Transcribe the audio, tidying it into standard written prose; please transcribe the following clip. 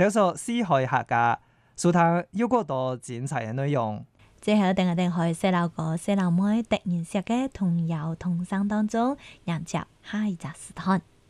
小說撕開客家，書堂有好多精彩嘅內容。 最後，等我哋去細路哥、細路妹突然寫嘅童謠童聲當中，迎接下一集試探。